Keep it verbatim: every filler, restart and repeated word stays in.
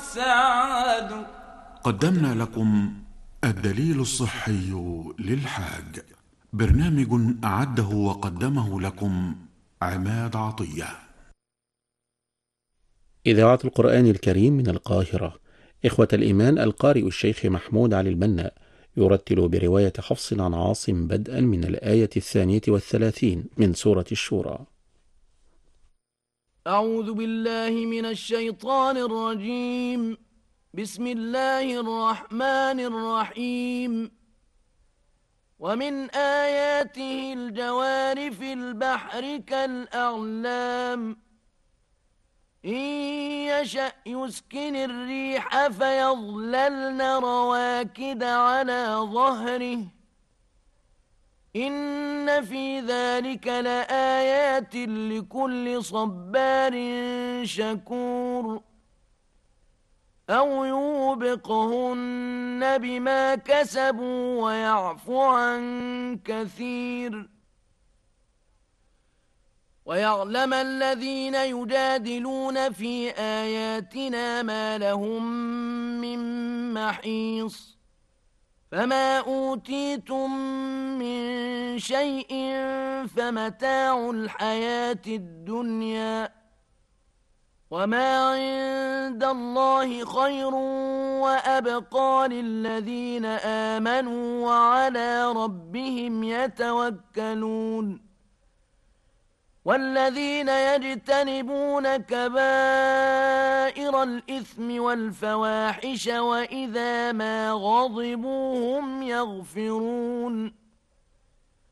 والسعاد. قدمنا لكم الدليل الصحي للحاج، برنامج أعده وقدمه لكم عماد عطية. إذاعة القرآن الكريم من القاهرة. إخوة الإيمان، القارئ الشيخ محمود علي البنا يرتل برواية حفص عن عاصم بدءا من الآية الثانية والثلاثين من سورة الشورى. أعوذ بالله من الشيطان الرجيم. بسم الله الرحمن الرحيم. ومن آياته الجوار في البحر كالأعلام إن يشأ يسكن الريح فيظللن رواكد على ظهره إن في ذلك لآيات لكل صبار شكور. أو يوبقهن بما كسبوا ويعفو عن كثير. ويعلم الذين يجادلون في آياتنا ما لهم من محيص. فما أوتيتم من شيء فمتاع الحياة الدنيا وما عند الله خير وأبقى للذين آمنوا وعلى ربهم يتوكلون. والذين يجتنبون كبائر الإثم والفواحش وإذا ما غضبوا هم يغفرون.